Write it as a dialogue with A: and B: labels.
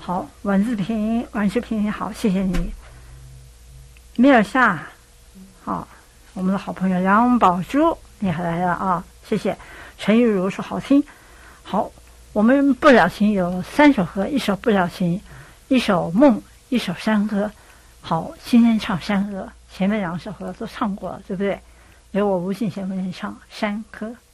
A: 好，文志平，好，谢谢你。米尔夏，好，我们的好朋友杨宝珠，你还来了啊，谢谢。陈玉茹说好听，好，我们不了情有3首歌，一首不了情，一首梦，一首山歌。好，今天唱山歌，前面2首歌都唱过了，对不对？留我无尽前面唱山歌。